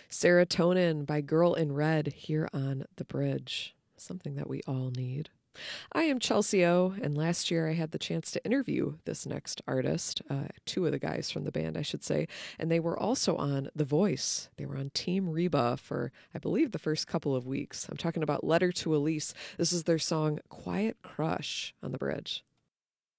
Serotonin by Girl in Red here on The Bridge. Something that we all need. I am Chelsea O, and last year I had the chance to interview this next artist, two of the guys from the band, I should say, and they were also on The Voice. They were on Team Reba for, I believe, the first couple of weeks. I'm talking about Letter to Elise. This is their song Quiet Crush on The Bridge.